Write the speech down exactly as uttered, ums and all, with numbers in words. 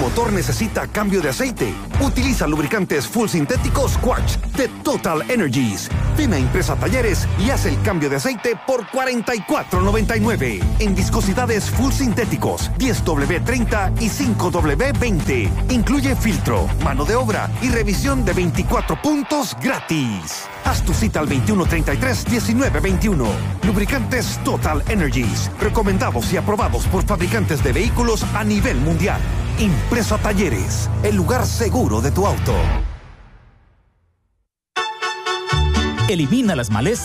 motor necesita cambio de aceite? Utiliza lubricantes full sintéticos Quartz de Total Energies. Ven a Impresa Talleres y haz el cambio de aceite por cuarenta y cuatro noventa y nueve. En viscosidades full sintéticos diez W treinta y cinco W veinte. Incluye filtro, mano de obra y revisión de veinticuatro puntos gratis. Haz tu cita al veintiuno treinta y tres diecinueve veintiuno. Lubricantes Total Energies. Recomendados y aprobados por fabricantes de vehículos a nivel mundial. Impresa Talleres, el lugar seguro de tu auto. Elimina las malezas